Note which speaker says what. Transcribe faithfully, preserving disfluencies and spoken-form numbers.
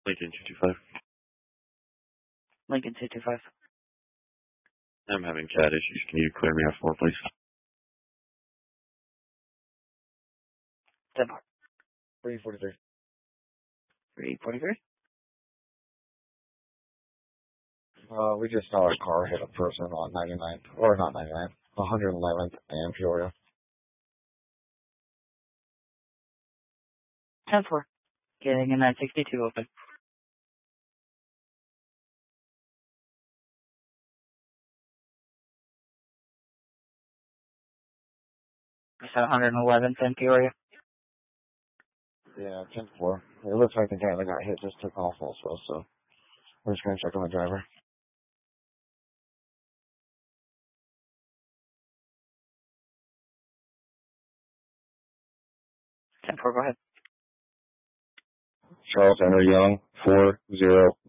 Speaker 1: Lincoln two two five.
Speaker 2: Lincoln two two five.
Speaker 1: I'm having cat issues. Can you clear me off floor, please?
Speaker 2: ten four.
Speaker 3: three forty-three.
Speaker 2: three forty-three.
Speaker 3: Uh, we just saw a car hit a person on ninety-ninth, or not ninety-ninth, one hundred eleventh and Peoria.
Speaker 2: ten four. Getting in that sixty-two open. one eleventh and Peoria.
Speaker 3: Yeah, ten four. It looks like the guy that got hit just took off also, so we're just going to check on the driver.
Speaker 2: ten four, go ahead.
Speaker 3: Charles Henry Young, four zero